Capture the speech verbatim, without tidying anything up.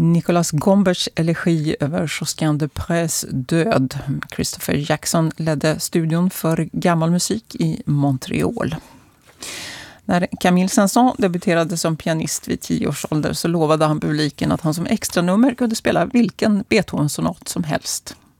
Nicolas Gomberts elegi över Josquin de Prez död. Christopher Jackson ledde studion för gammal musik i Montreal. När Camille Saint-Saëns debuterade som pianist vid tio års ålder så lovade han publiken att han som extra nummer kunde spela vilken Beethoven-sonat som helst.